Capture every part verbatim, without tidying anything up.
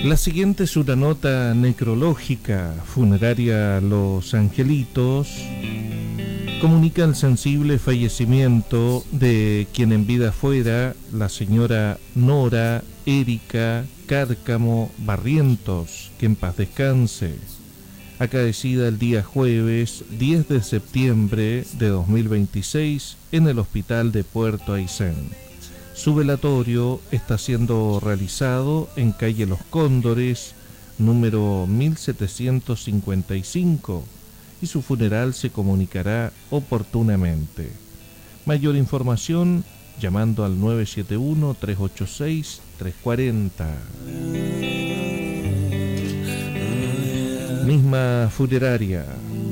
La siguiente es una nota necrológica. Funeraria Los Angelitos comunica el sensible fallecimiento de quien en vida fuera la señora Nora Erika Cárcamo Barrientos, que en paz descanse, acaecida el día jueves diez de septiembre de dos mil veintiséis en el hospital de Puerto Aysén. Su velatorio está siendo realizado en calle Los Cóndores, número mil setecientos cincuenta y cinco, y su funeral se comunicará oportunamente. Mayor información llamando al nueve siete uno, tres ocho seis, tres cuatro cero. Misma funeraria.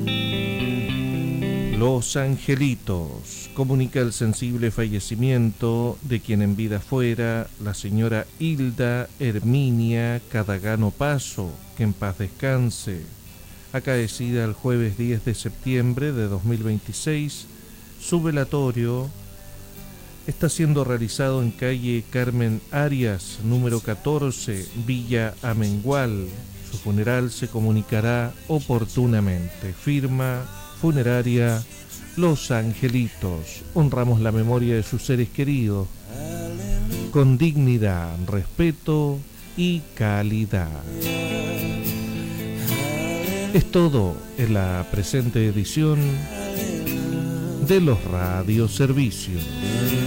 Los Angelitos comunica el sensible fallecimiento de quien en vida fuera la señora Hilda Herminia Cadagano Paso, que en paz descanse, acaecida el jueves diez de septiembre de dos mil veintiséis. Su velatorio está siendo realizado en calle Carmen Arias, número catorce, Villa Amengual. Su funeral se comunicará oportunamente. Firma Funeraria Los Angelitos. Honramos la memoria de sus seres queridos con dignidad, respeto y calidad. Es todo en la presente edición de los radioservicios.